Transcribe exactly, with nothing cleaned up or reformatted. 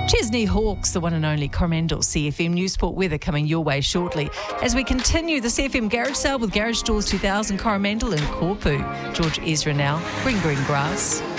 Chesney Hawkes, the one and only Coromandel C F M News Sport weather coming your way shortly as we continue the C F M Garage Sale with Garage Stores two thousand Coromandel and Corpu. George Ezra now, Green Green Grass.